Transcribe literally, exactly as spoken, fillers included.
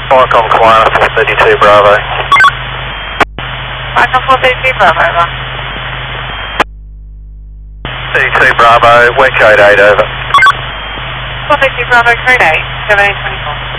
Falcon Kiwana four thirty-two Bravo. Falcon four thirty-two Bravo, over. thirty-two Bravo, wind code eight over. four thirty-two Bravo, code eight, seven eight twenty-four.